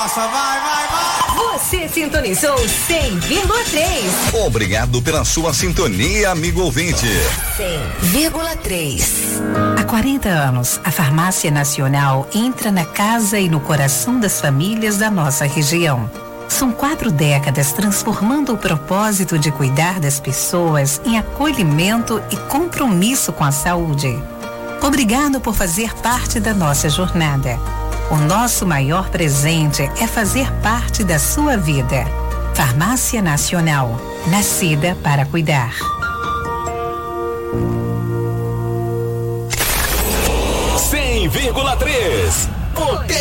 Nossa, vai. Você sintonizou 100,3. Obrigado pela sua sintonia, amigo ouvinte. 100,3. Há 40 anos, a Farmácia Nacional entra na casa e no coração das famílias da nossa região. São 4 décadas transformando o propósito de cuidar das pessoas em acolhimento e compromisso com a saúde. Obrigado por fazer parte da nossa jornada. O nosso maior presente é fazer parte da sua vida. Farmácia Nacional, nascida para cuidar. 100,3.